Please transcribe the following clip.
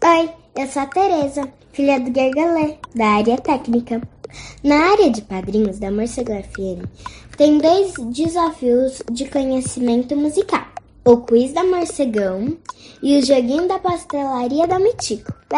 Oi, eu sou a Tereza, filha do Gergalê, da área técnica. Na área de padrinhos da Morcego FM, tem 2 desafios de conhecimento musical. O quiz da Morcegão e o joguinho da pastelaria da Mitico.